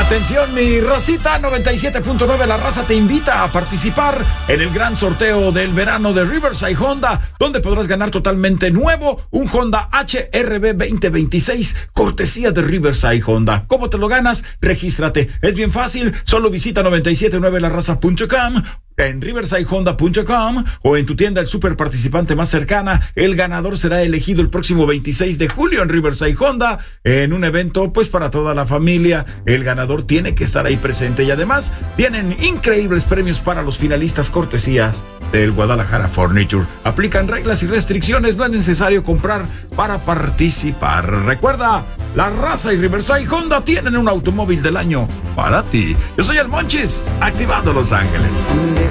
Atención, mi racita 97.9, la raza te invita a participar en el gran sorteo del verano de Riverside Honda, donde podrás ganar totalmente nuevo un Honda HR-V 2026, cortesía de Riverside Honda. ¿Cómo te lo ganas? Regístrate. Es bien fácil, solo visita 979laraza.com, en riversidehonda.com o en tu tienda el super participante más cercana. El ganador será elegido el próximo 26 de julio en Riverside Honda, en un evento pues para toda la familia. El ganador tiene que estar ahí presente y además tienen increíbles premios para los finalistas, cortesías del Guadalajara Furniture. Aplican reglas y restricciones, no es necesario comprar para participar. Recuerda, la raza y Riverside Honda tienen un automóvil del año para ti. Yo soy el Monchis, activando Los Ángeles.